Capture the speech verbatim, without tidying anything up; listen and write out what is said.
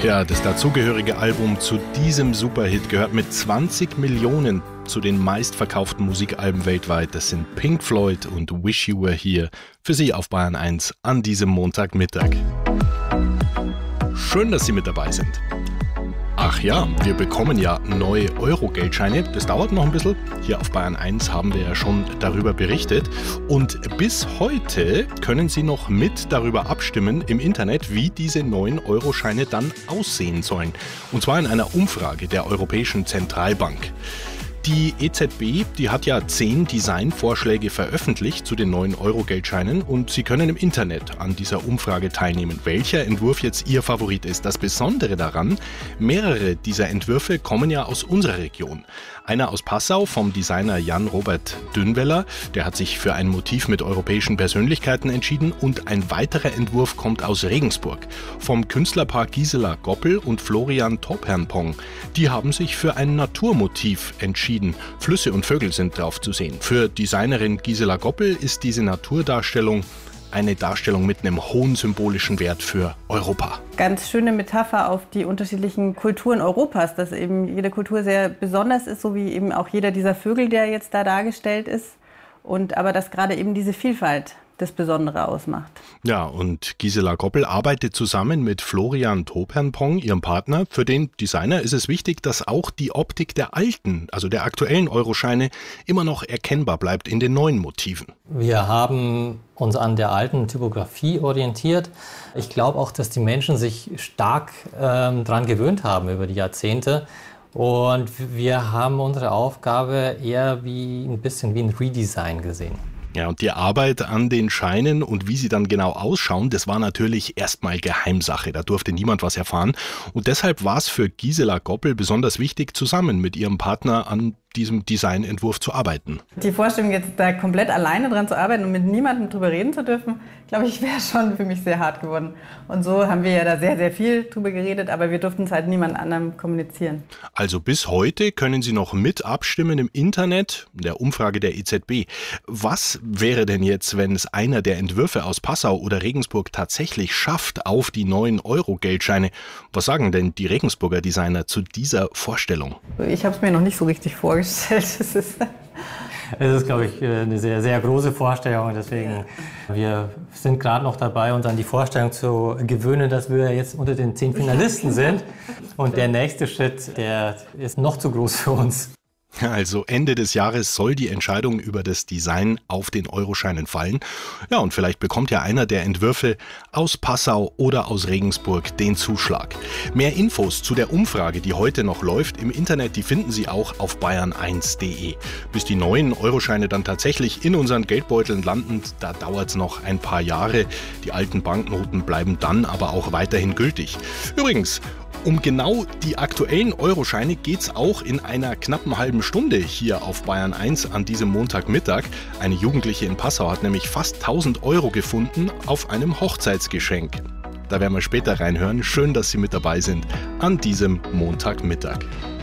Ja, das dazugehörige Album zu diesem Superhit gehört mit zwanzig Millionen zu den meistverkauften Musikalben weltweit. Das sind Pink Floyd und Wish You Were Here für Sie auf Bayern eins an diesem Montagmittag. Schön, dass Sie mit dabei sind. Ach ja, wir bekommen ja neue Euro-Geldscheine. Das dauert noch ein bisschen. Hier auf Bayern eins haben wir ja schon darüber berichtet. Und bis heute können Sie noch mit darüber abstimmen im Internet, wie diese neuen Euroscheine dann aussehen sollen. Und zwar in einer Umfrage der Europäischen Zentralbank. Die E Z B, die hat ja zehn Designvorschläge veröffentlicht zu den neuen Euro-Geldscheinen und Sie können im Internet an dieser Umfrage teilnehmen, welcher Entwurf jetzt Ihr Favorit ist. Das Besondere daran, mehrere dieser Entwürfe kommen ja aus unserer Region. Einer aus Passau vom Designer Jan-Robert Dünweller, der hat sich für ein Motiv mit europäischen Persönlichkeiten entschieden, und ein weiterer Entwurf kommt aus Regensburg vom Künstlerpaar Gisela Goppel und Florian Topernpong. Die haben sich für ein Naturmotiv entschieden. Flüsse und Vögel sind drauf zu sehen. Für Designerin Gisela Goppel ist diese Naturdarstellung eine Darstellung mit einem hohen symbolischen Wert für Europa. Ganz schöne Metapher auf die unterschiedlichen Kulturen Europas, dass eben jede Kultur sehr besonders ist, so wie eben auch jeder dieser Vögel, der jetzt da dargestellt ist. Und aber dass gerade eben diese Vielfalt das Besondere ausmacht. Ja, und Gisela Goppel arbeitet zusammen mit Florian Topernpong, ihrem Partner. Für den Designer ist es wichtig, dass auch die Optik der alten, also der aktuellen Euroscheine, immer noch erkennbar bleibt in den neuen Motiven. Wir haben uns an der alten Typografie orientiert. Ich glaube auch, dass die Menschen sich stark ähm, daran gewöhnt haben über die Jahrzehnte. Und wir haben unsere Aufgabe eher wie ein bisschen wie ein Redesign gesehen. Ja, und die Arbeit an den Scheinen und wie sie dann genau ausschauen, das war natürlich erstmal Geheimsache. Da durfte niemand was erfahren. Und deshalb war es für Gisela Goppel besonders wichtig, zusammen mit ihrem Partner an diesem Designentwurf zu arbeiten. Die Vorstellung, jetzt da komplett alleine dran zu arbeiten und mit niemandem drüber reden zu dürfen, glaube ich, wäre schon für mich sehr hart geworden. Und so haben wir ja da sehr, sehr viel drüber geredet, aber wir durften es halt niemand anderem kommunizieren. Also bis heute können Sie noch mit abstimmen im Internet, der Umfrage der E Z B. Was wäre denn jetzt, wenn es einer der Entwürfe aus Passau oder Regensburg tatsächlich schafft auf die neuen Euro-Geldscheine? Was sagen denn die Regensburger Designer zu dieser Vorstellung? Ich habe es mir noch nicht so richtig vorgestellt. Es ist, es ist, glaube ich, eine sehr, sehr große Vorstellung. Deswegen, wir sind gerade noch dabei, uns an die Vorstellung zu gewöhnen, dass wir jetzt unter den zehn Finalisten sind. Und der nächste Schritt, der ist noch zu groß für uns. Also Ende des Jahres soll die Entscheidung über das Design auf den Euroscheinen fallen. Ja, und vielleicht bekommt ja einer der Entwürfe aus Passau oder aus Regensburg den Zuschlag. Mehr Infos zu der Umfrage, die heute noch läuft, im Internet, die finden Sie auch auf bayern eins punkt de. Bis die neuen Euroscheine dann tatsächlich in unseren Geldbeuteln landen, da dauert es noch ein paar Jahre. Die alten Banknoten bleiben dann aber auch weiterhin gültig. Übrigens, um genau die aktuellen Euroscheine geht's auch in einer knappen halben Stunde hier auf Bayern eins an diesem Montagmittag. Eine Jugendliche in Passau hat nämlich fast tausend Euro gefunden auf einem Hochzeitsgeschenk. Da werden wir später reinhören. Schön, dass Sie mit dabei sind an diesem Montagmittag.